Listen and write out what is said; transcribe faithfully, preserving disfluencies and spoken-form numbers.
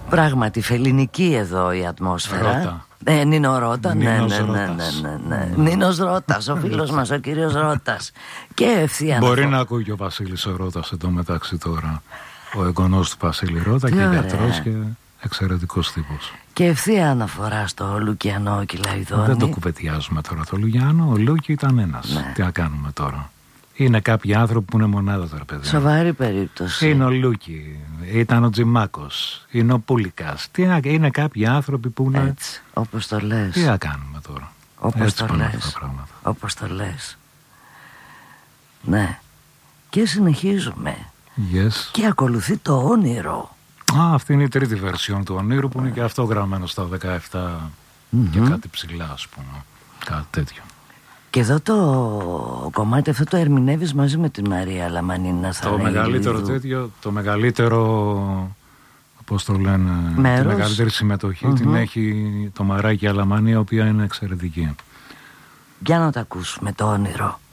Πράγματι, φεληνική εδώ η ατμόσφαιρα. Ρώτα. Ε, Νίνο Ρώτα, ναι, ναι, Νίνος ναι, ναι, Ρώτας. ναι, ναι. Νίνος Ρώτας, ο φίλος μας, ο κύριος Ρώτας. Και ευθεία Μπορεί αναφορά. να ακούει και ο Βασίλης ο Ρώτας εντωμεταξύ τώρα. Ο εγγονός του Βασίλη Ρώτα Τι και ωραία. γιατρός και εξαιρετικός τύπος. Και ευθεία αναφορά στο Λουκιανό Κυλαϊδόνη. Δεν το κουβεντιάζουμε τώρα το Λουκιάνο. Ο Λούκι ήταν ένας. Ναι. Τι να κάνουμε τώρα. Είναι κάποιοι άνθρωποι που είναι μονάδα τώρα, παιδιά. Σοβαρή περίπτωση. Είναι ο Λούκι, ήταν ο Τζιμάκος, είναι ο Πούλικας. Τι να... Είναι κάποιοι άνθρωποι που είναι. Έτσι, όπως το λες. Τι να κάνουμε τώρα. Όπως Έτσι το πάνε αυτά λες. τα πράγματα. Όπως το λες. Ναι. Και συνεχίζουμε. Yes. Και ακολουθεί το όνειρο. Α, αυτή είναι η τρίτη βερσιόν του ονείρου που είναι και αυτό γραμμένο στα δεκαεπτά και κάτι ψηλά, ας πούμε. Κάτι τέτοιο. Και εδώ το κομμάτι αυτό το ερμηνεύεις μαζί με την Μαρία Λαμανίνα. Το μεγαλύτερο τέτοιο, το μεγαλύτερο, πώς το λένε, μέρος. τη μεγαλύτερη συμμετοχή την έχει το Μαράκι Αλαμανία, η οποία είναι εξαιρετική. Για να το ακούσουμε το όνειρο.